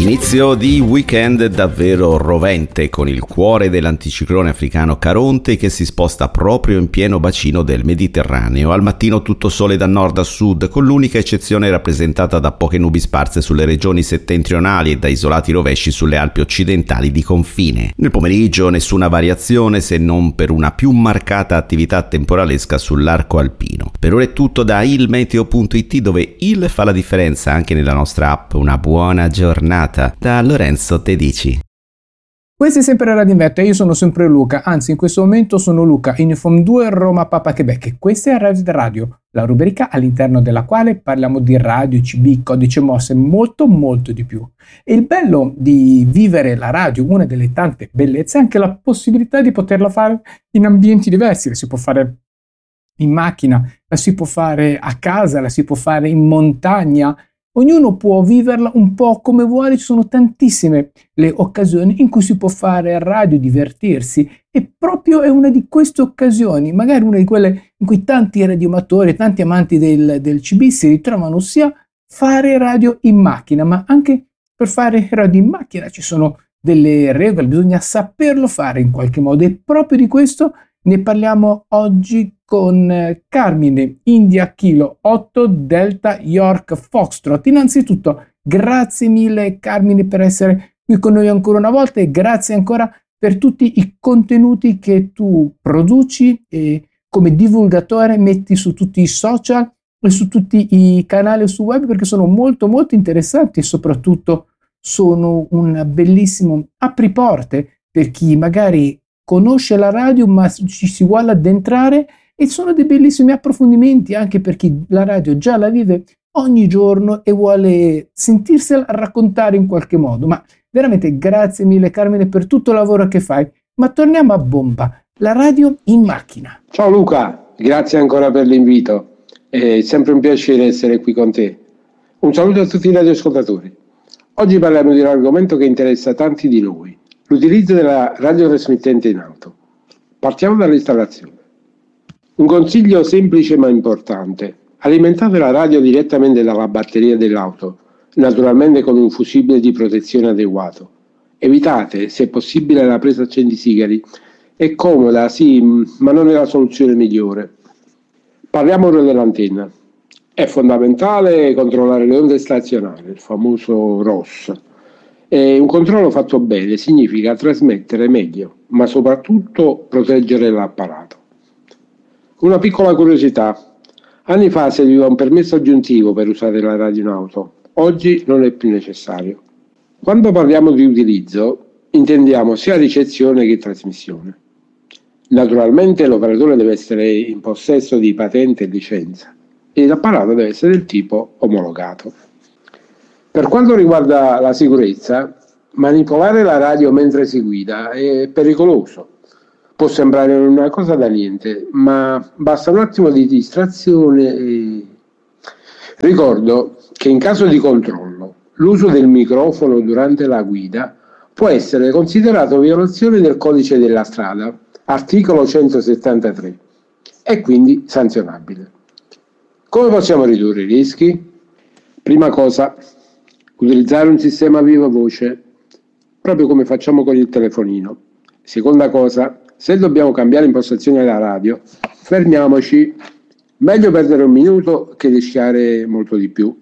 Inizio di weekend davvero rovente, con il cuore dell'anticiclone africano Caronte che si sposta proprio in pieno bacino del Mediterraneo. Al mattino tutto sole da nord a sud, con l'unica eccezione rappresentata da poche nubi sparse sulle regioni settentrionali e da isolati rovesci sulle Alpi occidentali di confine. Nel pomeriggio nessuna variazione, se non per una più marcata attività temporalesca sull'arco alpino. Per ora è tutto da ilmeteo.it, dove il fa la differenza anche nella nostra app. Una buona giornata da Lorenzo Tedici. Questo è sempre Radio Invetto e io sono sempre Luca, anzi in questo momento sono Luca, Uniform 2 Roma Papa Quebec, e questa è Radio da Radio, la rubrica all'interno della quale parliamo di radio, CB, codice Morse e molto di più. E il bello di vivere la radio, una delle tante bellezze, è anche la possibilità di poterla fare in ambienti diversi. La si può fare in macchina, la si può fare a casa, la si può fare in montagna. Ognuno può viverla un po' come vuole, ci sono tantissime le occasioni in cui si può fare radio, divertirsi, e proprio è una di queste occasioni, magari una di quelle in cui tanti radioamatori, tanti amanti del CB si ritrovano, sia fare radio in macchina, ma anche per fare radio in macchina ci sono delle regole, bisogna saperlo fare in qualche modo, e proprio di questo ne parliamo oggi con Carmine, India Kilo 8 Delta York Foxtrot. Innanzitutto, grazie mille Carmine per essere qui con noi ancora una volta, e grazie ancora per tutti i contenuti che tu produci e come divulgatore metti su tutti i social e su tutti i canali su web, perché sono molto interessanti e soprattutto sono un bellissimo apriporte per chi magari conosce la radio ma ci si vuole addentrare, e sono dei bellissimi approfondimenti anche per chi la radio già la vive ogni giorno e vuole sentirsela raccontare in qualche modo. Ma veramente grazie mille Carmine per tutto il lavoro che fai. Ma torniamo a bomba, la radio in macchina. Ciao Luca, grazie ancora per l'invito, è sempre un piacere essere qui con te. Un saluto a tutti i radioascoltatori. Oggi parliamo di un argomento che interessa tanti di noi: l'utilizzo della radiotrasmittente in auto. Partiamo dall'installazione. Un consiglio semplice ma importante: alimentate la radio direttamente dalla batteria dell'auto, naturalmente con un fusibile di protezione adeguato. Evitate, se possibile, la presa accendisigari. È comoda, sì, ma non è la soluzione migliore. Parliamo ora dell'antenna. È fondamentale controllare le onde stazionarie, il famoso ROS. E un controllo fatto bene significa trasmettere meglio, ma soprattutto proteggere l'apparato. Una piccola curiosità: anni fa serviva un permesso aggiuntivo per usare la radio in auto, oggi non è più necessario. Quando parliamo di utilizzo intendiamo sia ricezione che trasmissione. Naturalmente l'operatore deve essere in possesso di patente e licenza e l'apparato deve essere del tipo omologato. Per quanto riguarda la sicurezza, manipolare la radio mentre si guida è pericoloso. Può sembrare una cosa da niente, ma basta un attimo di distrazione e... Ricordo che in caso di controllo, l'uso del microfono durante la guida può essere considerato violazione del codice della strada, articolo 173, e quindi sanzionabile. Come possiamo ridurre i rischi? Prima cosa, utilizzare un sistema viva voce, proprio come facciamo con il telefonino. Seconda cosa, se dobbiamo cambiare impostazione della radio, fermiamoci. Meglio perdere un minuto che rischiare molto di più.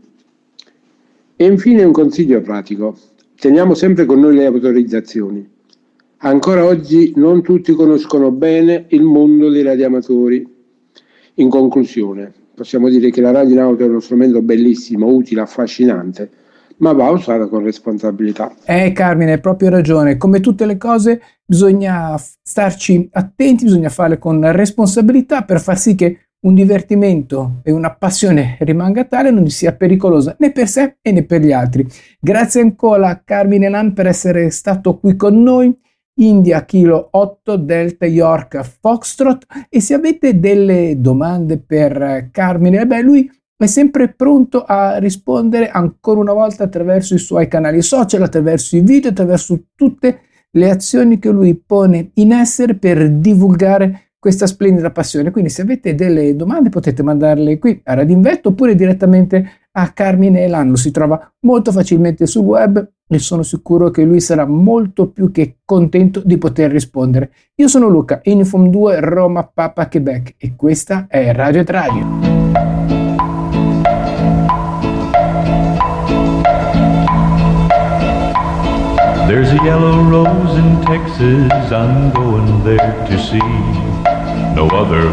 E infine un consiglio pratico: teniamo sempre con noi le autorizzazioni. Ancora oggi non tutti conoscono bene il mondo dei radioamatori. In conclusione, possiamo dire che la radio in auto è uno strumento bellissimo, utile, affascinante, ma va usata con responsabilità. Carmine, hai proprio ragione. Come tutte le cose bisogna starci attenti, bisogna farle con responsabilità per far sì che un divertimento e una passione rimanga tale, non sia pericolosa né per sé né per gli altri. Grazie ancora Carmine Nan per essere stato qui con noi. India Kilo 8 Delta York Foxtrot. E se avete delle domande per Carmine, lui è sempre pronto a rispondere ancora una volta attraverso i suoi canali social, attraverso i video, attraverso tutte le azioni che lui pone in essere per divulgare questa splendida passione. Quindi se avete delle domande potete mandarle qui a Radio Invetto oppure direttamente a Carmine Elan, lo si trova molto facilmente sul web e sono sicuro che lui sarà molto più che contento di poter rispondere. Io sono Luca, Uniform 2 Roma Papa Quebec e questa è Radio Radio. There's a yellow rose in Texas, I'm going there to see. No other